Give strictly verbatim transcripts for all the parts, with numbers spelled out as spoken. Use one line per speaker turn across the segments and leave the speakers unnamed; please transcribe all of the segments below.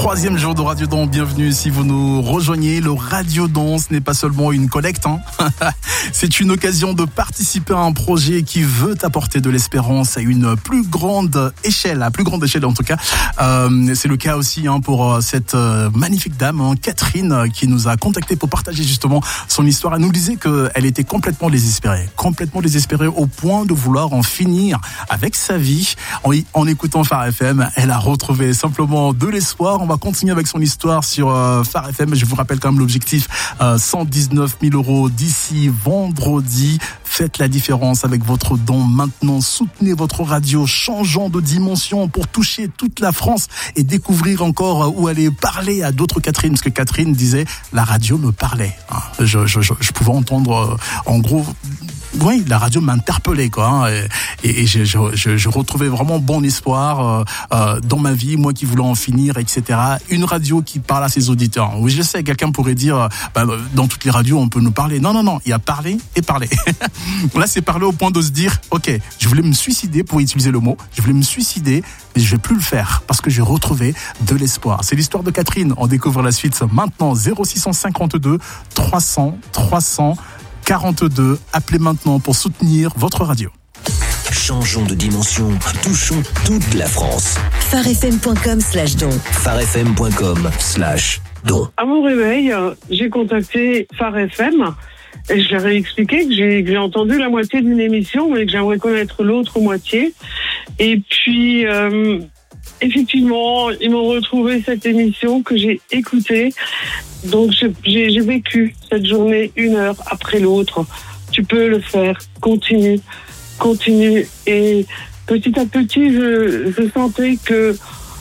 Troisième jour de Radio Don, bienvenue si vous nous rejoignez. Le Radio Don, ce n'est pas seulement une collecte, hein. C'est une occasion de participer à un projet qui veut apporter de l'espérance à une plus grande échelle, à plus grande échelle en tout cas. Euh, c'est le cas aussi hein, pour cette magnifique dame, hein, Catherine, qui nous a contacté pour partager justement son histoire. Elle nous disait qu'elle était complètement désespérée, complètement désespérée au point de vouloir en finir avec sa vie. En, en écoutant Phare F M, elle a retrouvé simplement de l'espoir. On va continuer avec son histoire sur euh, Phare F M. Je vous rappelle quand même l'objectif, euh, cent dix-neuf mille euros d'ici vendredi. Faites la différence avec votre don maintenant. Soutenez votre radio, changeons de dimension pour toucher toute la France et découvrir encore où aller parler à d'autres Catherine. Parce que Catherine disait, la radio me parlait. Je, je, je, je pouvais entendre, en gros... Oui, la radio m'interpellait quoi, hein, et, et je, je, je, je retrouvais vraiment bon espoir euh, euh, dans ma vie, moi qui voulais en finir, et cetera. Une radio qui parle à ses auditeurs. Oui, je sais, quelqu'un pourrait dire, bah, dans toutes les radios, on peut nous parler. Non, non, non, il y a parler et parler. Là, c'est parler au point de se dire, ok, je voulais me suicider pour utiliser le mot, je voulais me suicider, mais je vais plus le faire parce que j'ai retrouvé de l'espoir. C'est l'histoire de Catherine. On découvre la suite maintenant. zéro six cent cinquante-deux trois cents trois cents quarante-deux. Appelez maintenant pour soutenir votre radio.
Changeons de dimension, touchons toute la France.
pharefm.com slash don.
pharefm.com slash don.
À mon réveil, j'ai contacté Phare F M et je leur ai expliqué que j'ai, que j'ai entendu la moitié d'une émission, mais que j'aimerais connaître l'autre moitié. Et puis, euh, effectivement, ils m'ont retrouvé cette émission que j'ai écoutée. Donc, j'ai, j'ai vécu cette journée une heure après l'autre. Tu peux le faire. Continue. Continue. Et petit à petit, je, je sentais que,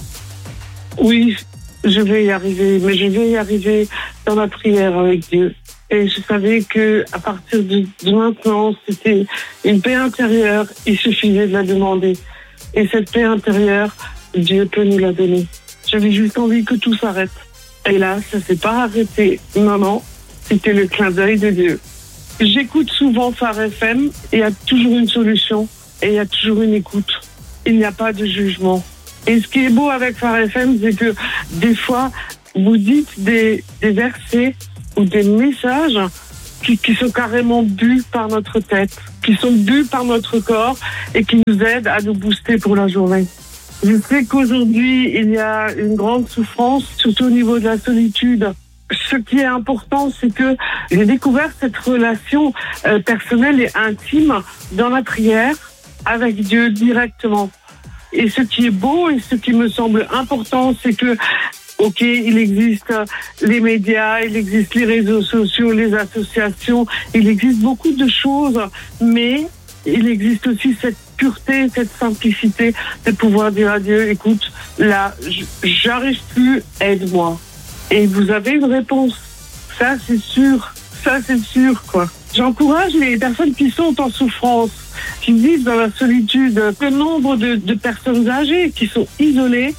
oui, je vais y arriver. Mais je vais y arriver dans ma prière avec Dieu. Et je savais que à partir de, de maintenant, c'était une paix intérieure. Il suffisait de la demander. Et cette paix intérieure, Dieu peut nous la donner. J'avais juste envie que tout s'arrête. Et là, ça s'est pas arrêté. Non, non, c'était le clin d'œil de Dieu. J'écoute souvent Phare F M et il y a toujours une solution et il y a toujours une écoute. Il n'y a pas de jugement. Et ce qui est beau avec Phare F M, c'est que des fois, vous dites des, des versets ou des messages qui, qui sont carrément bu par notre tête, qui sont bu par notre corps et qui nous aident à nous booster pour la journée. Je sais qu'aujourd'hui, il y a une grande souffrance, surtout au niveau de la solitude. Ce qui est important, c'est que j'ai découvert cette relation euh, personnelle et intime dans la prière avec Dieu directement. Et ce qui est beau et ce qui me semble important, c'est que, ok, il existe les médias, il existe les réseaux sociaux, les associations, il existe beaucoup de choses, mais il existe aussi cette pureté, cette simplicité de pouvoir dire à Dieu, écoute, là, j'arrive plus, aide-moi. Et vous avez une réponse. Ça, c'est sûr. Ça, c'est sûr, quoi. J'encourage les personnes qui sont en souffrance, qui vivent dans la solitude, le nombre de, de personnes âgées qui sont isolées.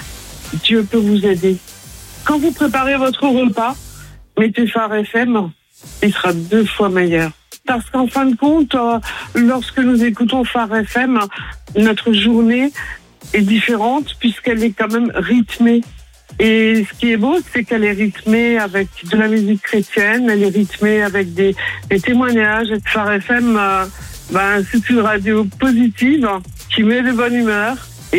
Dieu peut vous aider. Quand vous préparez votre repas, mettez Phare F M, il sera deux fois meilleur. Parce qu'en fin de compte, euh, lorsque nous écoutons Phare F M, notre journée est différente puisqu'elle est quand même rythmée. Et ce qui est beau, c'est qu'elle est rythmée avec de la musique chrétienne, elle est rythmée avec des, des témoignages. Phare F M, euh, ben, c'est une radio positive qui met de bonne humeur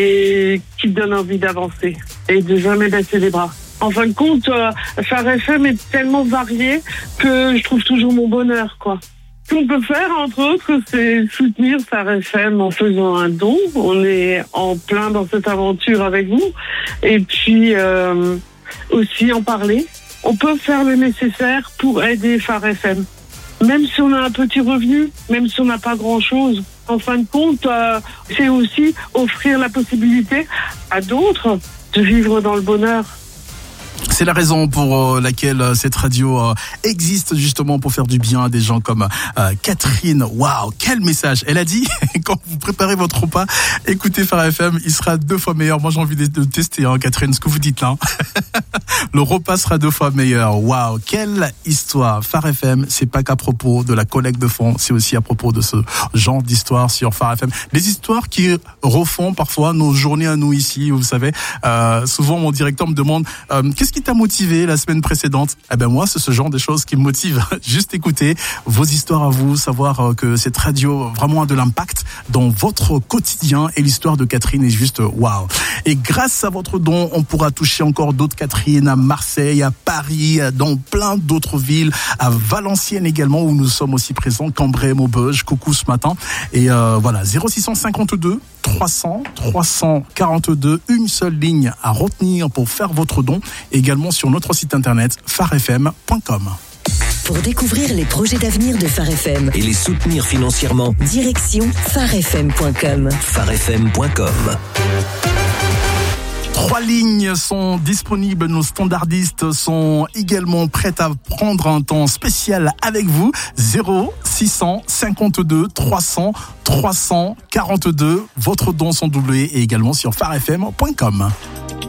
et qui donne envie d'avancer et de jamais baisser les bras. En fin de compte, euh, Phare F M est tellement varié que je trouve toujours mon bonheur, quoi. Ce qu'on peut faire, entre autres, c'est soutenir Phare F M en faisant un don. On est en plein dans cette aventure avec vous. Et puis, euh, aussi en parler. On peut faire le nécessaire pour aider Phare F M. Même si on a un petit revenu, même si on n'a pas grand-chose. En fin de compte, euh, c'est aussi offrir la possibilité à d'autres de vivre dans le bonheur.
C'est la raison pour laquelle cette radio existe, justement pour faire du bien à des gens comme euh, Catherine. Waouh, quel message. Elle a dit, quand vous préparez votre repas, écoutez Phare F M, il sera deux fois meilleur. Moi, j'ai envie de, de tester, hein, Catherine, ce que vous dites là. Le repas sera deux fois meilleur. Waouh, quelle histoire. Phare F M, c'est pas qu'à propos de la collecte de fonds, c'est aussi à propos de ce genre d'histoire sur Phare F M. Des histoires qui refont parfois nos journées à nous ici, vous savez. Euh, souvent, mon directeur me demande, euh, qu'est-ce qui t'a motivé la semaine précédente? Eh ben moi, c'est ce genre de choses qui me motivent. Juste écouter vos histoires à vous, savoir que cette radio vraiment a de l'impact dans votre quotidien, et l'histoire de Catherine est juste waouh. Et grâce à votre don, on pourra toucher encore d'autres Catherine à Marseille, à Paris, dans plein d'autres villes, à Valenciennes également, où nous sommes aussi présents, Cambrai, Maubeuge, coucou ce matin. Et euh, voilà, zéro six cent cinquante-deux trois cents trois cent quarante-deux, une seule ligne à retenir pour faire votre don, également sur notre site internet phare f m point com.
Pour découvrir les projets d'avenir de Phare F M
et les soutenir financièrement,
direction phare f m point com.
phare f m point com.
Trois lignes sont disponibles. Nos standardistes sont également prêts à prendre un temps spécial avec vous. zéro six cent cinquante-deux trois cents trois cent quarante-deux. Votre don sont doublés, et également sur phare f m point com.